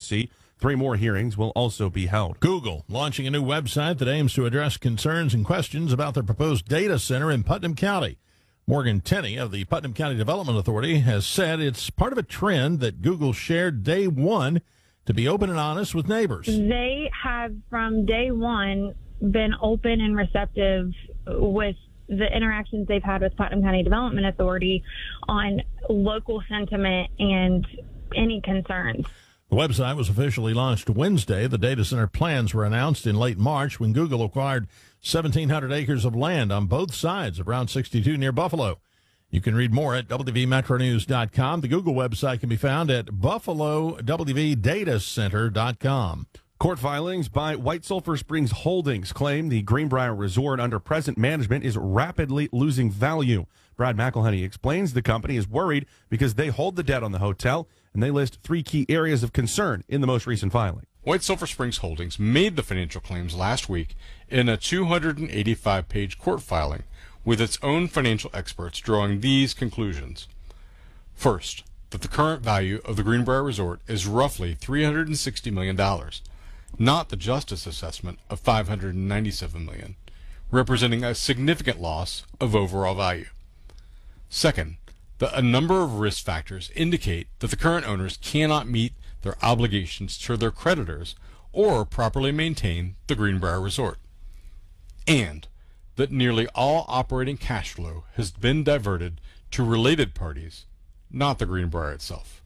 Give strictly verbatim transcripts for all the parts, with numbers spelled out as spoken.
C. Three more hearings will also be held. Google launching a new website that aims to address concerns and questions about their proposed data center in Putnam County. Morgan Tenney of the Putnam County Development Authority has said it's part of a trend that Google shared day one to be open and honest with neighbors. They have, from day one, been open and receptive with the interactions they've had with Putnam County Development Authority on local sentiment and any concerns. The website was officially launched Wednesday. The data center plans were announced in late March when Google acquired seventeen hundred acres of land on both sides of Route sixty-two near Buffalo. You can read more at W V Metro News dot com. The Google website can be found at buffalo w v data center dot com. Court filings by White Sulphur Springs Holdings claim the Greenbrier Resort under present management is rapidly losing value. Brad McElhenney explains the company is worried because they hold the debt on the hotel, and they list three key areas of concern in the most recent filing. White Sulphur Springs Holdings made the financial claims last week in a two hundred eighty-five page court filing, with its own financial experts drawing these conclusions. First, that the current value of the Greenbrier Resort is roughly three hundred sixty million dollars, not the justice assessment of five hundred ninety-seven million dollars, representing a significant loss of overall value. Second, that a number of risk factors indicate that the current owners cannot meet their obligations to their creditors or properly maintain the Greenbrier Resort. And that nearly all operating cash flow has been diverted to related parties, not the Greenbrier itself.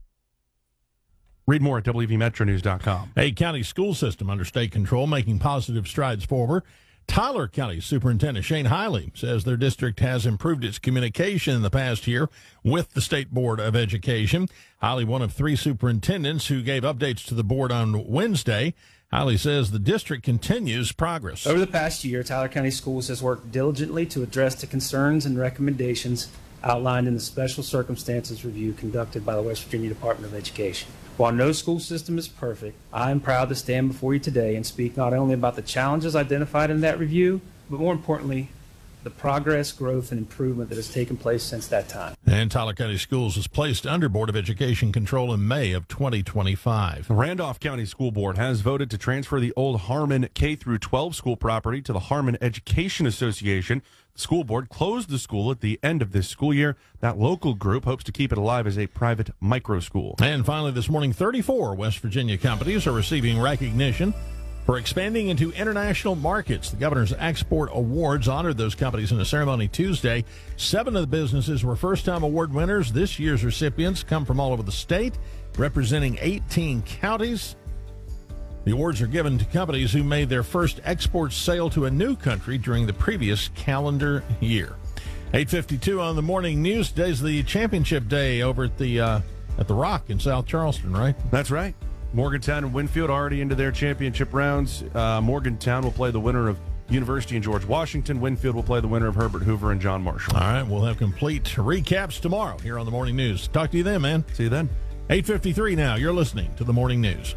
Read more at W V Metro News dot com. A county school system under state control making positive strides forward. Tyler County Superintendent Shane Hiley says their district has improved its communication in the past year with the State Board of Education. Hiley, one of three superintendents who gave updates to the board on Wednesday. Hiley says the district continues progress. Over the past year, Tyler County Schools has worked diligently to address the concerns and recommendations outlined in the Special Circumstances Review conducted by the West Virginia Department of Education. While no school system is perfect, I am proud to stand before you today and speak not only about the challenges identified in that review, but more importantly, the progress, growth, and improvement that has taken place since that time. And Tyler County Schools was placed under Board of Education control in May of twenty twenty-five. The Randolph County School Board has voted to transfer the old Harmon K through twelve school property to the Harmon Education Association. The school board closed the school at the end of this school year. That local group hopes to keep it alive as a private micro school. And finally this morning, thirty-four West Virginia companies are receiving recognition for expanding into international markets. The Governor's Export Awards honored those companies in a ceremony Tuesday. Seven of the businesses were first-time award winners. This year's recipients come from all over the state, representing eighteen counties. The awards are given to companies who made their first export sale to a new country during the previous calendar year. eight fifty-two on the morning news. Today's the championship day over at the uh, at the Rock in South Charleston, right? That's right. Morgantown and Winfield already into their championship rounds. Uh, Morgantown will play the winner of University and George Washington. Winfield will play the winner of Herbert Hoover and John Marshall. All right, we'll have complete recaps tomorrow here on the Morning News. Talk to you then, man. See you then. eight fifty-three now. You're listening to the Morning News.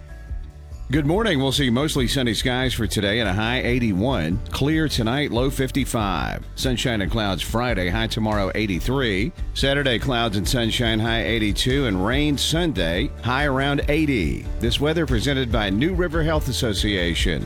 Good morning. We'll see mostly sunny skies for today and a high eighty-one. Clear tonight, low fifty-five. Sunshine and clouds Friday, high tomorrow eighty-three. Saturday, clouds and sunshine, high eighty-two. And rain Sunday, high around eighty. This weather presented by New River Health Association.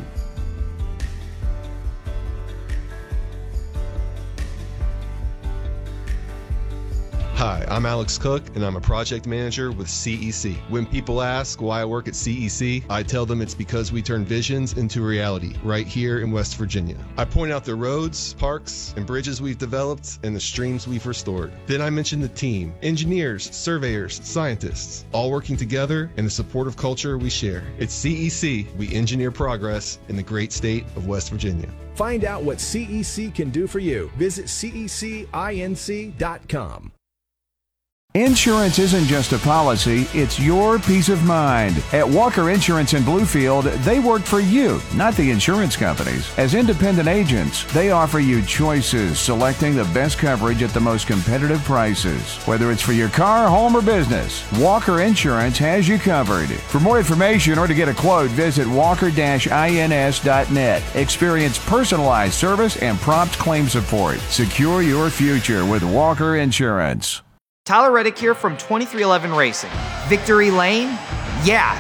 Hi, I'm Alex Cook, and I'm a project manager with C E C. When people ask why I work at C E C, I tell them it's because we turn visions into reality right here in West Virginia. I point out the roads, parks, and bridges we've developed and the streams we've restored. Then I mention the team, engineers, surveyors, scientists, all working together and the supportive culture we share. At C E C, we engineer progress in the great state of West Virginia. Find out what C E C can do for you. Visit C E C inc dot com. Insurance isn't just a policy, it's your peace of mind. At Walker Insurance in Bluefield, they work for you, not the insurance companies. As independent agents, they offer you choices, selecting the best coverage at the most competitive prices. Whether it's for your car, home, or business, Walker Insurance has you covered. For more information or to get a quote, visit walker dash ins dot net. Experience personalized service and prompt claim support. Secure your future with Walker Insurance. Tyler Reddick here from twenty-three eleven Racing. Victory Lane? Yeah,